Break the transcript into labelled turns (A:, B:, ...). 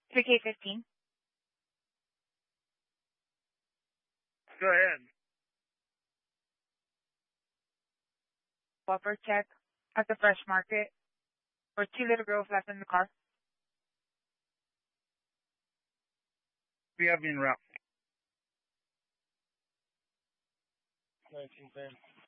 A: 3K15.
B: Go ahead.
A: Buffer check at the Fresh Market. Or 2 little girls left in the car.
B: We have been route.
C: 1910.